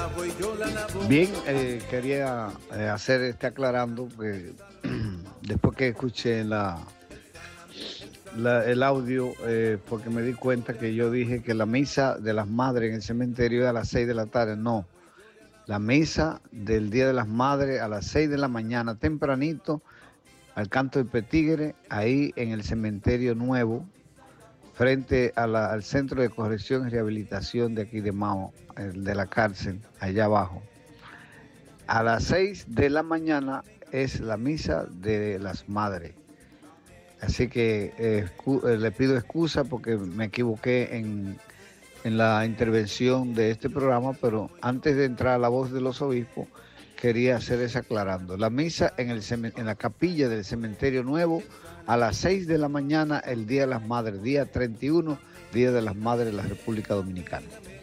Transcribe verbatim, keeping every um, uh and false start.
Bien, eh, quería eh, hacer este aclarando, que después que escuché la, la- el audio, eh, porque me di cuenta que yo dije que la misa de las madres en el cementerio era a las seis de la tarde. No, la misa del Día de las Madres a las seis de la mañana, tempranito, al canto del Petigre, ahí en el cementerio nuevo, frente a la- al Centro de Corrección y Rehabilitación de aquí de Mao, el de la cárcel, allá abajo. A las seis de la mañana es la misa de las madres. Así que eh, excu- eh, le pido excusa porque me equivoqué en, en la intervención de este programa, pero antes de entrar a la voz de los obispos, quería hacer ese aclarando. La misa en, el, cemen- en la capilla del Cementerio Nuevo a las seis de la mañana, el Día de las Madres, día treinta y uno, Día de las Madres de la República Dominicana.